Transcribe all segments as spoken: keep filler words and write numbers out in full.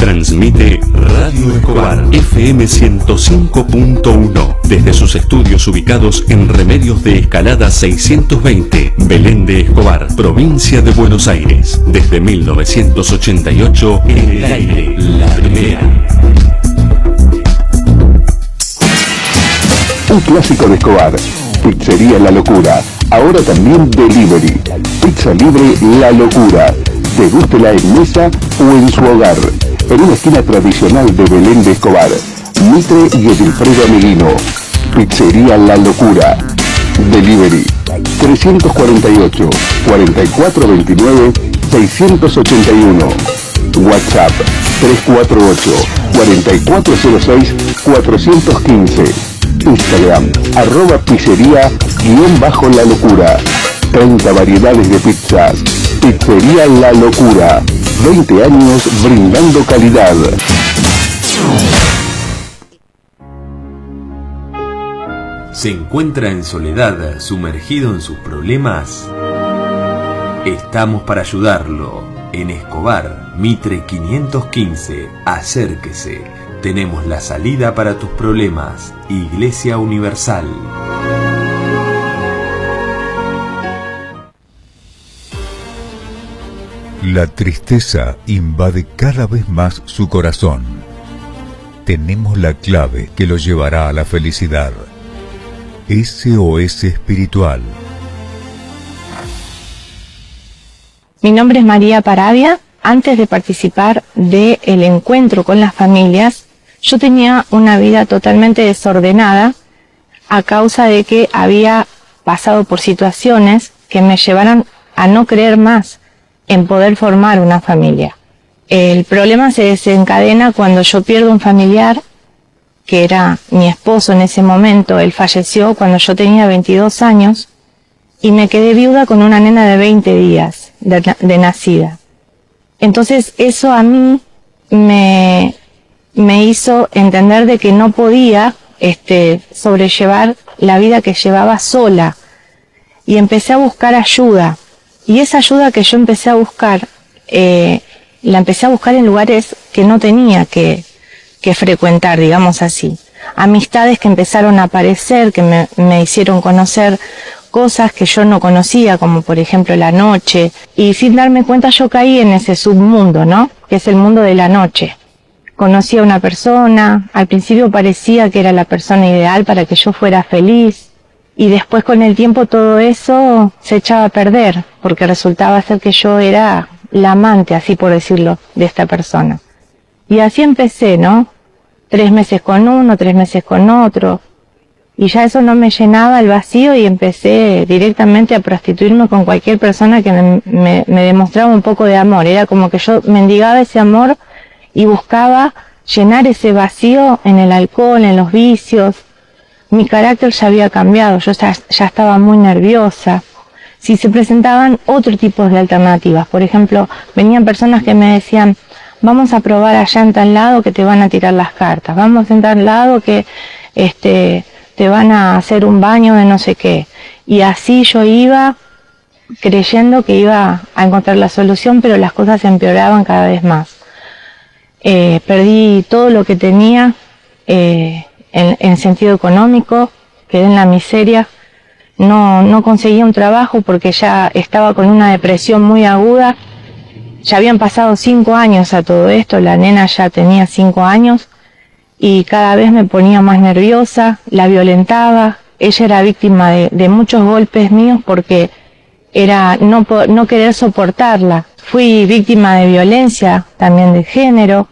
Transmite Radio Escobar F M ciento cinco punto uno desde sus estudios ubicados en Remedios de Escalada seiscientos veinte, Belén de Escobar, provincia de Buenos Aires. Desde mil novecientos ochenta y ocho, en el aire, la primera. Un clásico de Escobar. Pizzería La Locura. Ahora también delivery. Pizza libre La Locura. Degústela en mesa o en su hogar. En una esquina tradicional de Belén de Escobar. Mitre y Edilfredo Amelino. Pizzería La Locura. Delivery trescientos cuarenta y ocho, cuarenta y cuatro veintinueve, seiscientos ochenta y uno. WhatsApp tres cuatro ocho, cuatro cuatro cero seis, cuatrocientos quince. Instagram arroba pizzería guión bajo La Locura. treinta variedades de pizzas. Pizzería La Locura. veinte años brindando calidad. ¿Se encuentra en soledad, sumergido en sus problemas? Estamos para ayudarlo. En Escobar, Mitre quinientos quince, acérquese. Tenemos la salida para tus problemas. Iglesia Universal. La tristeza invade cada vez más su corazón. Tenemos la clave que lo llevará a la felicidad. S O S Espiritual. Mi nombre es María Paravia. Antes de participar del encuentro con las familias, yo tenía una vida totalmente desordenada a causa de que había pasado por situaciones que me llevaron a no creer más en poder formar una familia. El problema se desencadena cuando yo pierdo un familiar, que era mi esposo en ese momento. Él falleció cuando yo tenía veintidós años y me quedé viuda con una nena de veinte días de, de nacida. Entonces eso a mí me, me hizo entender de que no podía este, sobrellevar la vida que llevaba sola, y empecé a buscar ayuda. Y esa ayuda que yo empecé a buscar, eh, la empecé a buscar en lugares que no tenía que, que frecuentar, digamos así. Amistades que empezaron a aparecer, que me, me hicieron conocer cosas que yo no conocía, como por ejemplo la noche. Y sin darme cuenta yo caí en ese submundo, ¿no? Que es el mundo de la noche. Conocí a una persona, al principio parecía que era la persona ideal para que yo fuera feliz. Y después con el tiempo todo eso se echaba a perder, porque resultaba ser que yo era la amante, así por decirlo, de esta persona. Y así empecé, ¿no? Tres meses con uno, tres meses con otro. Y ya eso no me llenaba el vacío y empecé directamente a prostituirme con cualquier persona que me, me, me demostraba un poco de amor. Era como que yo mendigaba ese amor y buscaba llenar ese vacío en el alcohol, en los vicios. Mi carácter ya había cambiado, yo ya, ya estaba muy nerviosa. Si se presentaban otro tipo de alternativas, por ejemplo, venían personas que me decían, vamos a probar allá en tal lado que te van a tirar las cartas, vamos en tal lado que este, te van a hacer un baño de no sé qué. Y así yo iba creyendo que iba a encontrar la solución, pero las cosas empeoraban cada vez más. Eh, perdí todo lo que tenía, eh, En, en sentido económico, quedé en la miseria, no, no conseguía un trabajo porque ya estaba con una depresión muy aguda. Ya habían pasado cinco años a todo esto, la nena ya tenía cinco años y cada vez me ponía más nerviosa, la violentaba. Ella era víctima de, de muchos golpes míos porque era no, no querer soportarla. Fui víctima de violencia, también de género,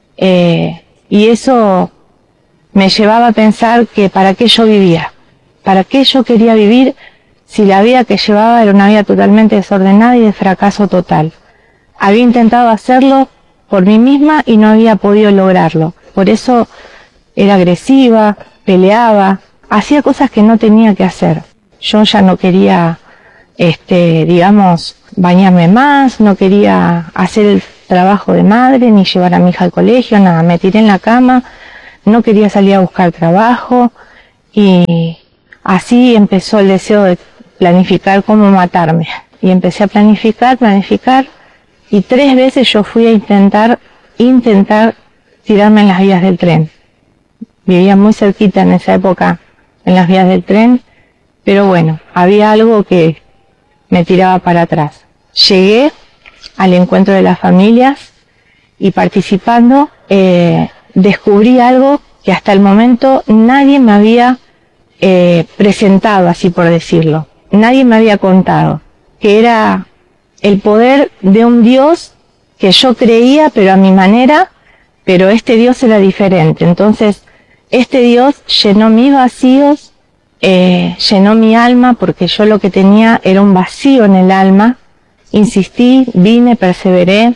eh, y eso me llevaba a pensar que para qué yo vivía, para qué yo quería vivir si la vida que llevaba era una vida totalmente desordenada y de fracaso total. Había intentado hacerlo por mí misma y no había podido lograrlo. Por eso era agresiva, peleaba, hacía cosas que no tenía que hacer. Yo ya no quería, este, digamos, bañarme más, no quería hacer el trabajo de madre, ni llevar a mi hija al colegio, nada, me tiré en la cama. No quería salir a buscar trabajo y así empezó el deseo de planificar cómo matarme. Y empecé a planificar, planificar y tres veces yo fui a intentar intentar tirarme en las vías del tren. Vivía muy cerquita en esa época en las vías del tren, pero bueno, había algo que me tiraba para atrás. Llegué al encuentro de las familias y participando eh, descubrí algo que hasta el momento nadie me había eh, presentado, así por decirlo. Nadie me había contado, que era el poder de un Dios que yo creía, pero a mi manera, pero este Dios era diferente. Entonces, este Dios llenó mis vacíos, eh, llenó mi alma, porque yo lo que tenía era un vacío en el alma. Insistí, vine, perseveré,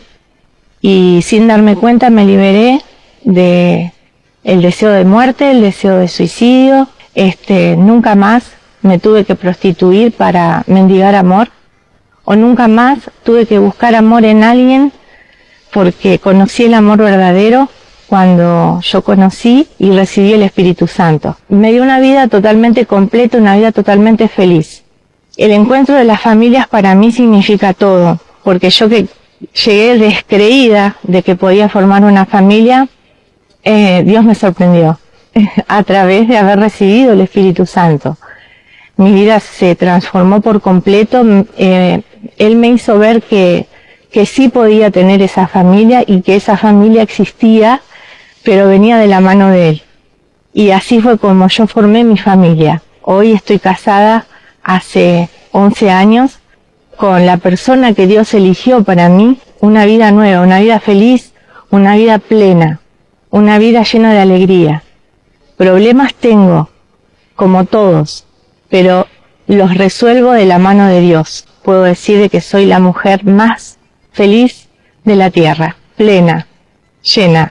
y sin darme cuenta me liberé de el deseo de muerte, el deseo de suicidio. Este, nunca más me tuve que prostituir para mendigar amor, o nunca más tuve que buscar amor en alguien, porque conocí el amor verdadero cuando yo conocí y recibí el Espíritu Santo. Me dio una vida totalmente completa, una vida totalmente feliz. El encuentro de las familias para mí significa todo, porque yo que llegué descreída de que podía formar una familia, eh, Dios me sorprendió a través de haber recibido el Espíritu Santo. Mi vida se transformó por completo. Eh, él me hizo ver que, que sí podía tener esa familia y que esa familia existía, pero venía de la mano de Él. Y así fue como yo formé mi familia. Hoy estoy casada hace once años con la persona que Dios eligió para mí, una vida nueva, una vida feliz, una vida plena, una vida llena de alegría. Problemas tengo, como todos, pero los resuelvo de la mano de Dios. Puedo decir de que soy la mujer más feliz de la tierra, plena, llena.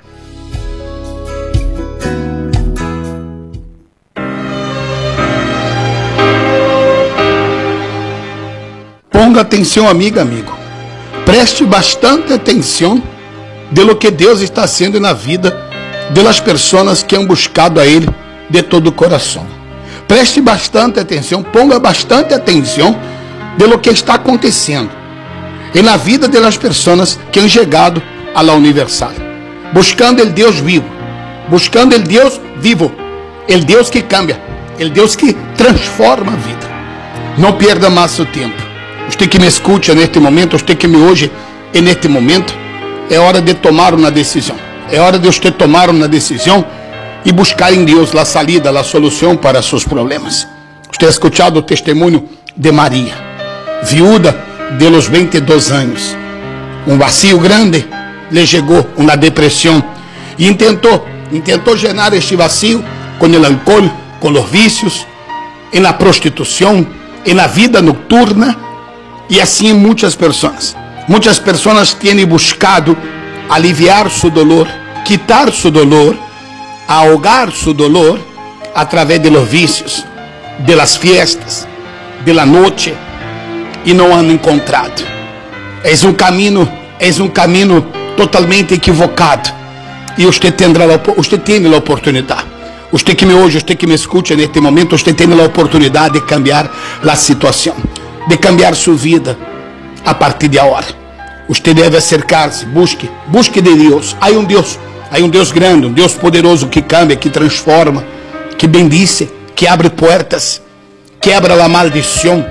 Ponga atenção, amiga, amigo. Preste bastante atenção de lo que Deus está haciendo na vida de las pessoas que han buscado a Ele de todo o coração. Preste bastante atenção, ponga bastante atenção de lo que está acontecendo e na vida de las pessoas que han chegado a la Universal, buscando el Deus vivo, buscando el Deus vivo, el Deus que cambia, el Deus que transforma a vida. Não perda mais seu tempo. Você que me escuta neste momento, você que me ouve neste momento, é hora de tomar uma decisão. É hora de você tomar uma decisão e buscar em Deus a salida, a solução para seus problemas. Você ha escutado o testemunho de Maria, viúva de los veintidós anos. Um vazio grande lhe chegou, uma depressão, e intentou, intentou llenar este vazio com o álcool, com os vícios, em la prostituição, em la vida nocturna, e assim muitas pessoas. Muitas pessoas têm buscado aliviar seu dolor, quitar seu dolor, ahogar seu dolor através de los vícios, de las fiestas, de la noche, e não han encontrado. É um caminho, é um caminho totalmente equivocado. E você terá, você tem a oportunidade. Você que me ouve, você que me escuta neste momento, você tem a oportunidade de cambiar a situação, de cambiar sua vida a partir de agora. Você deve acercar-se, busque, busque de Deus. Há um Deus, há um Deus grande, um Deus poderoso que cambia, que transforma, que bendice, que abre portas, quebra a maldição,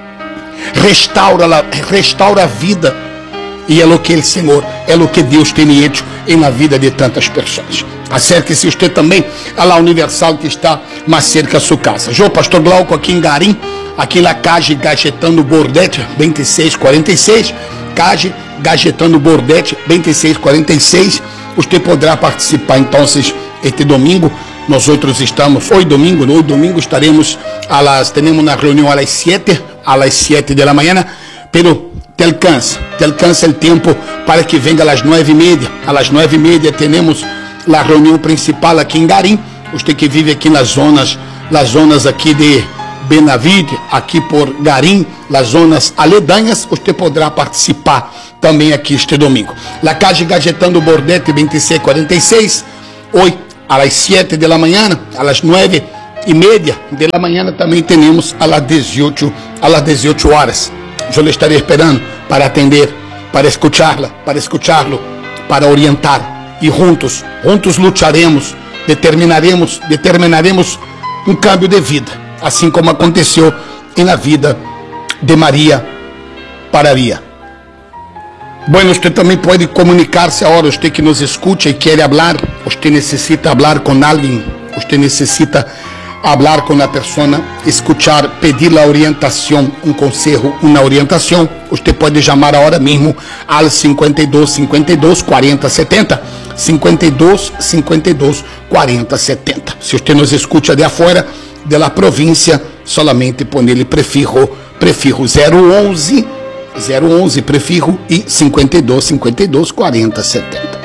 restaura, la, restaura a vida. E é o que o Senhor, é o que Deus tem feito na vida de tantas pessoas. Acerque-se você também à La Universal, que está mais cerca da sua casa. Eu, pastor Glauco, aqui em Garim, aqui na Cage Gajetano Bordete, vinte e seis quarenta e seis, Cage Gajetano Bordete, vinte e seis quarenta e seis. Você poderá participar, então, este domingo. Nós outros estamos, hoje domingo, hoje domingo estaremos, a las, temos uma reunião às sete, às sete da manhã, pero te alcança, te alcança o tempo para que venga às nove e meia. Às nove e meia temos a reunião principal aqui em Garim. Você que vive aqui nas zonas, nas zonas aqui de Benavid, aqui por Garim, nas zonas aledanhas, você poderá participar também aqui este domingo. La Cage Gajetando Bordete, vinte e seis quarenta e seis, hoje às sete da manhã, às nove e meia da manhã também temos às dezoito, às dezoito horas. Eu lhe estarei esperando para atender, para escuchá-la, para escuchá-lo, para orientar, e juntos, juntos lutaremos, determinaremos, determinaremos um cambio de vida, assim como aconteceu na vida de Maria Paravia. Bueno, usted também pode comunicar-se agora, você que nos escuta e quer falar, você necessita falar com alguém, você necessita falar com a pessoa, escutar, pedir a orientação, um conselho, uma orientação. Você pode chamar agora mesmo ao cinquenta e dois, cinquenta e dois, quarenta, setenta, cinquenta e dois, cinquenta e dois, quarenta, setenta. Se você nos escuta de afora, da província, solamente põe ele prefixo, prefixo zero onze, zero onze prefixo e cinquenta e dois, cinquenta e dois, quarenta, setenta.